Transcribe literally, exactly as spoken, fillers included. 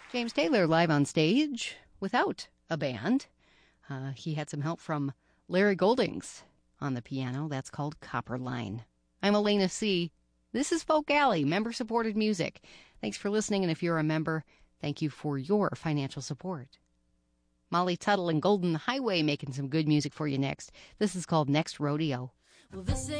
James Taylor live on stage without a band. Uh, he had some help from Larry Goldings on the piano. That's called Copper Line. I'm Elena C. This is Folk Alley, member-supported music. Thanks for listening, and if you're a member, thank you for your financial support. Molly Tuttle and Golden Highway making some good music for you next. This is called Next Rodeo. Well, this